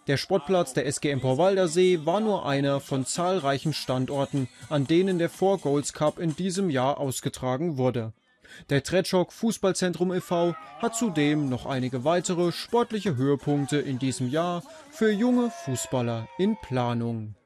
Der Sportplatz der SG Empor-Waldersee war nur einer von zahlreichen Standorten, an denen der 4Goals Cup in diesem Jahr ausgetragen wurde. Der Tretschok Fußballzentrum e.V. hat zudem noch einige weitere sportliche Höhepunkte in diesem Jahr für junge Fußballer in Planung.